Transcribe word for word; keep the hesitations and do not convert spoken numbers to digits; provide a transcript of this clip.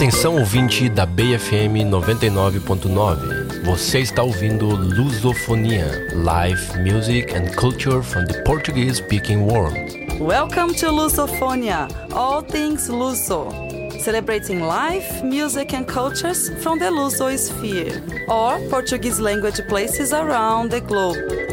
Atenção, ouvinte da B F M noventa e nove ponto nove. Você está ouvindo Lusofonia, live music and culture from the Portuguese-speaking world. Welcome to Lusofonia, all things Luso. Celebrating life, music and cultures from the Luso sphere, or Portuguese language places around the globe.